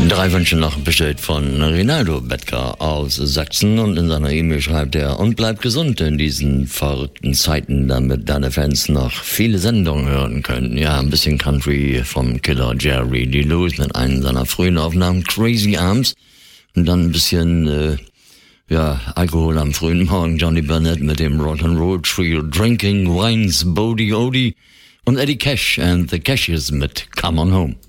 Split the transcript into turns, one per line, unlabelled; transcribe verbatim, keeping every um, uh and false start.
Drei Wünsche noch bestellt von Rinaldo Bettger aus Sachsen und in seiner E-Mail schreibt er: Und bleib gesund in diesen verrückten Zeiten, damit deine Fans noch viele Sendungen hören können. Ja, ein bisschen Country vom Killer Jerry Lee Lewis mit einem seiner frühen Aufnahmen, Crazy Arms, und dann ein bisschen äh, ja, Alkohol am frühen Morgen, Johnny Burnett mit dem Rock'n'Roll Trio Drinking Wines Bodie Odie und Eddie Cash and the Cashes mit Come On Home.